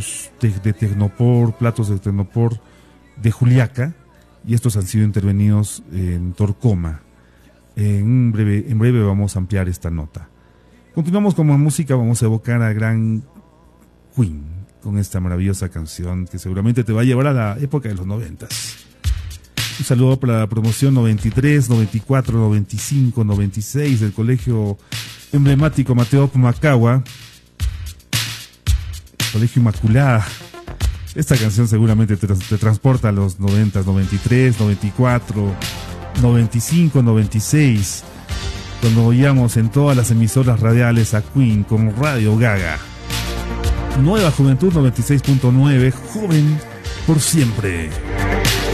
de Tecnopor, platos de Tecnopor de Juliaca, y estos han sido intervenidos en Torcoma. En breve vamos a ampliar esta nota. Continuamos con música, vamos a evocar a Gran Queen con esta maravillosa canción que seguramente te va a llevar a la época de los 90. Un saludo para la promoción 93, 94, 95, 96 del colegio emblemático Mateo Pumacahua, Colegio Inmaculada. Esta canción seguramente te transporta a los 90, 93, 94, 95, 96, cuando oíamos en todas las emisoras radiales a Queen con Radio Gaga. Nueva Juventud 96.9, joven por siempre.